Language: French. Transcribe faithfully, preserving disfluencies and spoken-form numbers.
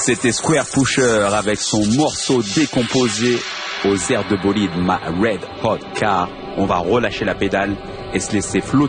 C'était Square Pusher avec son morceau décomposé aux airs de bolide, ma Red Hot Car. On va relâcher la pédale et se laisser flotter